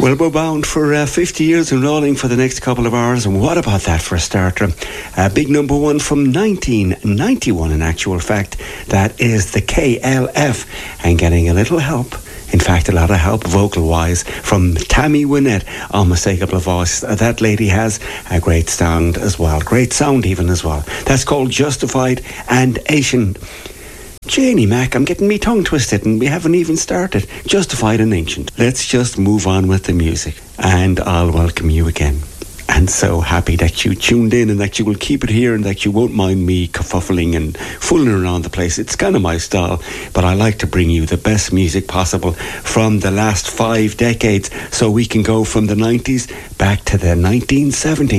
Well, we're bound for 50 years and rolling for the next couple of hours, and what about that for a starter? A big number one from 1991, in actual fact. That is the KLF, and getting a little help. In fact, a lot of help vocal-wise from Tammy Wynette on Mistakable Voice. That lady has a great sound as well. Great sound even as well. That's called Justified and Ancient. Janie Mac, I'm getting me tongue twisted and we haven't even started. Justified and Ancient. Let's just move on with the music. And I'll welcome you again. And so happy that you tuned in and that you will keep it here and that you won't mind me kerfuffling and fooling around the place. It's kind of my style, but I like to bring you the best music possible from the last 5 decades so we can go from the 90s back to the 1970s.